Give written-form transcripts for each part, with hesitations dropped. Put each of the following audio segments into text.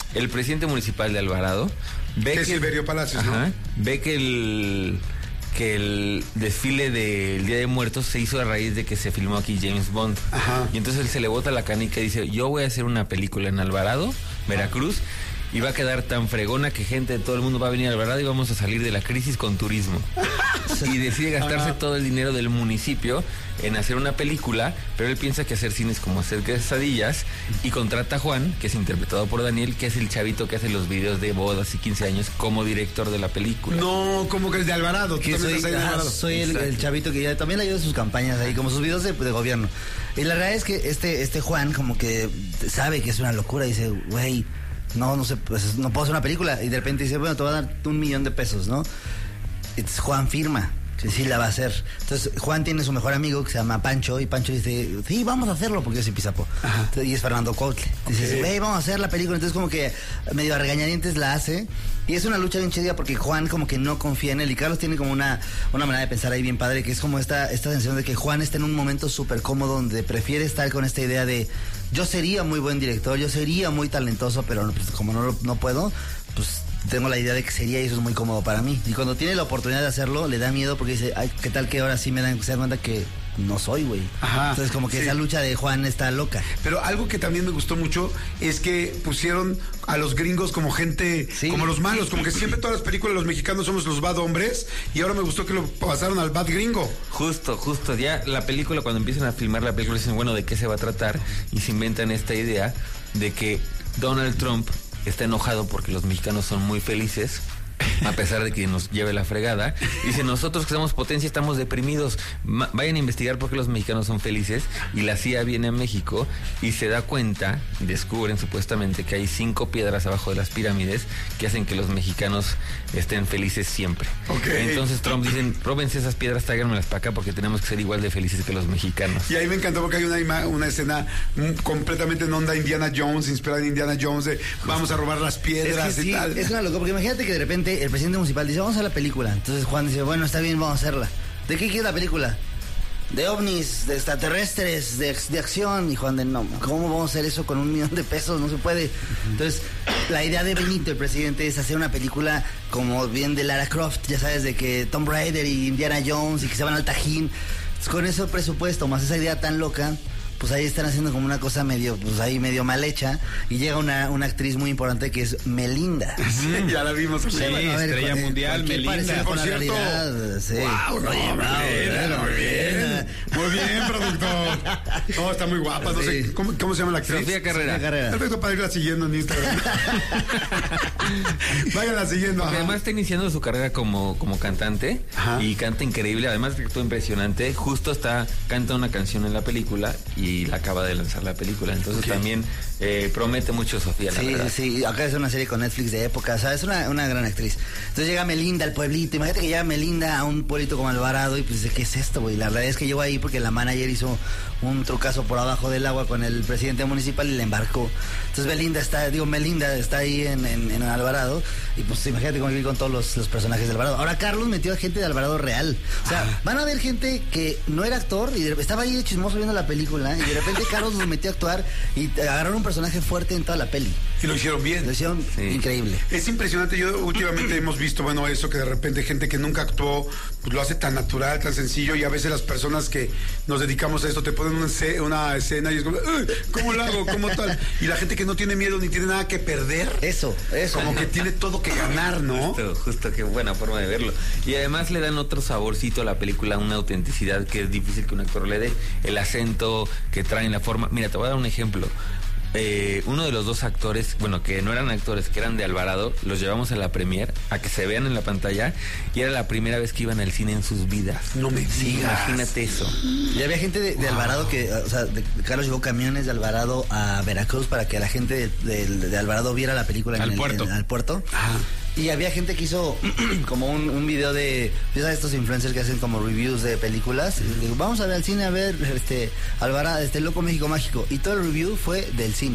el presidente municipal de Alvarado ve que Silverio Palacios, ajá, ¿no? Ve que el desfile del Día de Muertos se hizo a raíz de que se filmó aquí James Bond. Ajá. Y entonces él se le bota la canica y dice, yo voy a hacer una película en Alvarado, Veracruz, y va a quedar tan fregona que gente de todo el mundo va a venir a Alvarado y vamos a salir de la crisis con turismo. Y decide gastarse todo el dinero del municipio en hacer una película, pero él piensa que hacer cine es como hacer quesadillas, y contrata a Juan, que es interpretado por Daniel, que es el chavito que hace los videos de bodas y 15 años como director de la película. No, como que es de Alvarado. Que soy el chavito que ya también le ayuda en sus campañas ahí, como sus videos de gobierno. Y la verdad es que este Juan como que sabe que es una locura, dice, güey, no sé, pues no puedo hacer una película. Y de repente dice, bueno, te voy a dar $1,000,000, ¿no? Y entonces Juan firma, que sí la va a hacer. Entonces Juan tiene su mejor amigo que se llama Pancho, y Pancho dice, sí, vamos a hacerlo, porque yo soy Pizapo. Entonces, y es Fernando Cuautle. Dice, hey, vamos a hacer la película. Entonces como que medio a regañadientes la hace. Y es una lucha bien chida porque Juan como que no confía en él. Y Carlos tiene como una manera de pensar ahí bien padre, que es como esta sensación de que Juan está en un momento súper cómodo donde prefiere estar con esta idea de yo sería muy buen director, yo sería muy talentoso, pero pues, como no puedo, pues tengo la idea de que sería, y eso es muy cómodo para mí. Y cuando tiene la oportunidad de hacerlo, le da miedo porque dice, ay, ¿qué tal que ahora sí se dan cuenta que no soy, güey? Entonces como que esa lucha de Juan está loca. Pero algo que también me gustó mucho es que pusieron a los gringos como gente, como los malos, como que siempre todas las películas los mexicanos somos los bad hombres, y ahora me gustó que lo pasaron al bad gringo. Justo, ya la película, cuando empiezan a filmar la película, dicen, bueno, ¿de qué se va a tratar? Y se inventan esta idea de que Donald Trump está enojado porque los mexicanos son muy felices, a pesar de que nos lleve la fregada. Dice, nosotros que somos potencia estamos deprimidos, vayan a investigar por qué los mexicanos son felices. Y la CIA viene a México y se da cuenta, descubren supuestamente que hay 5 piedras abajo de las pirámides que hacen que los mexicanos estén felices siempre. Entonces Trump dicen, róbense esas piedras, tráiganmelas para acá porque tenemos que ser igual de felices que los mexicanos. Y ahí me encantó porque hay una escena completamente en onda Indiana Jones, inspirada en Indiana Jones, de vamos a robar las piedras y tal. Es una locura, porque imagínate que de repente el presidente municipal dice, vamos a hacer la película. Entonces Juan dice, bueno, está bien, vamos a hacerla. ¿De qué quiere la película? De ovnis, de extraterrestres, de acción. Y Juan de, no, ¿cómo vamos a hacer eso con $1,000,000? No se puede. Entonces, la idea de Benito, el presidente, es hacer una película como bien de Lara Croft, ya sabes, de que Tomb Raider y Indiana Jones y que se van al Tajín. Entonces, con ese presupuesto, más esa idea tan loca, pues ahí están haciendo como una cosa medio mal hecha, y llega una actriz muy importante que es Melinda. Sí, ya la vimos. Sí, bueno, estrella mundial, Melinda. Por cierto, sí. Wow, muy bien, productor. No, está muy guapa, no sé, ¿cómo se llama la actriz? Sofía Carrera. Perfecto para irla siguiendo en Instagram. Váyanla siguiendo. Además está iniciando su carrera como cantante, y canta increíble, además de que todo impresionante. Justo canta una canción en la película y la acaba de lanzar la película, entonces también promete mucho Sofía, la verdad. Sí, acá es una serie con Netflix de época, o sea, es una gran actriz. Entonces llega Melinda al pueblito, imagínate que llega Melinda a un pueblito como Alvarado, y pues dice, ¿qué es esto, güey? La verdad es que llegó ahí porque la manager hizo un trucazo por abajo del agua con el presidente municipal y la embarcó. Entonces Melinda está ahí en Alvarado, y pues imagínate cómo vivir con todos los personajes de Alvarado. Ahora Carlos metió a gente de Alvarado real, o sea, van a ver gente que no era actor y estaba ahí de chismoso viendo la película, y de repente Carlos los metió a actuar y agarraron un personaje fuerte en toda la peli. Y lo hicieron bien. Lo hicieron increíble. Es impresionante. Yo últimamente hemos visto, bueno, eso que de repente gente que nunca actuó, pues lo hace tan natural, tan sencillo, y a veces las personas que nos dedicamos a esto te ponen una escena y es como, ¿cómo lo hago? ¿Cómo tal? Y la gente que no tiene miedo ni tiene nada que perder. Eso. Como que tiene todo que ganar, ¿no? Justo, qué buena forma de verlo. Y además le dan otro saborcito a la película, una autenticidad que es difícil que un actor le dé. El acento que traen, la forma. Mira, te voy a dar un ejemplo. Uno de los 2 actores, bueno, que no eran actores, que eran de Alvarado, los llevamos a la premier a que se vean en la pantalla, y era la primera vez que iban al cine en sus vidas. No me digas. Imagínate eso. Y había gente de Alvarado que, o sea, Carlos llevó camiones de Alvarado a Veracruz para que la gente de Alvarado viera la película al puerto. Y había gente que hizo como un video de, ¿sabes? Estos influencers que hacen como reviews de películas. Y digo, vamos a ver al cine a ver Alvarado, Loco México Mágico. Y todo el review fue del cine.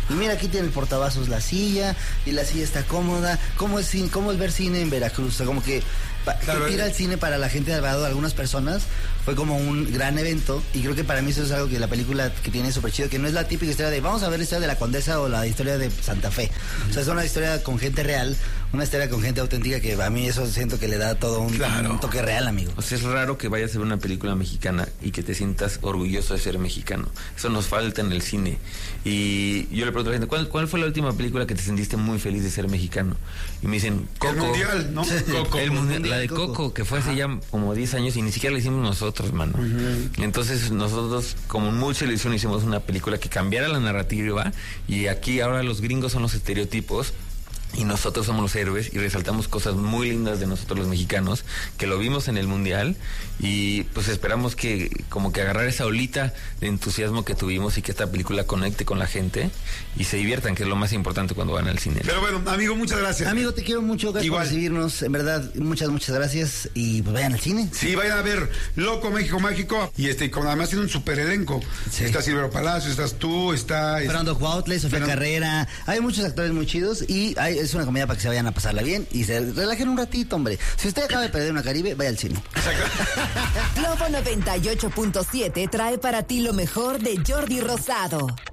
Y mira, aquí tiene el portavasos la silla, y la silla está cómoda. ¿Cómo es ver cine en Veracruz? O sea, como que ir al cine para la gente de Alvarado, algunas personas, fue como un gran evento, y creo que para mí eso es algo que la película que tiene súper chido, que no es la típica historia de vamos a ver la historia de la Condesa o la historia de Santa Fe. O sea, es una historia con gente real, una historia con gente auténtica, que a mí eso siento que le da todo un toque real, amigo. O sea, es raro que vayas a ver una película mexicana y que te sientas orgulloso de ser mexicano. Eso nos falta en el cine. Y yo le pregunto a la gente, ¿cuál fue la última película que te sentiste muy feliz de ser mexicano? Y me dicen, Coco. El Mundial, ¿no? Coco. El mundial, la de Coco, que fue hace ya como 10 años y ni siquiera la hicimos nosotros, mano. Entonces nosotros, como mucha ilusión, hicimos una película que cambiara la narrativa, y aquí ahora los gringos son los estereotipos y nosotros somos los héroes, y resaltamos cosas muy lindas de nosotros los mexicanos, que lo vimos en el Mundial, y pues esperamos que como que agarrar esa olita de entusiasmo que tuvimos y que esta película conecte con la gente y se diviertan, que es lo más importante cuando van al cine. Pero bueno, amigo, muchas gracias. Amigo, te quiero mucho, gracias por recibirnos, en verdad, muchas gracias, y pues vayan al cine. Sí, vayan a ver Loco México Mágico, y además tiene un super elenco. Sí. Está Silvero Palacio, estás tú, está Fernando Cuautle, Sofía Carrera, hay muchos actores muy chidos, y es una comedia para que se vayan a pasarla bien y se relajen un ratito, hombre. Si usted acaba de perder una Caribe, vaya al cine. Globo 98.7 trae para ti lo mejor de Jordi Rosado.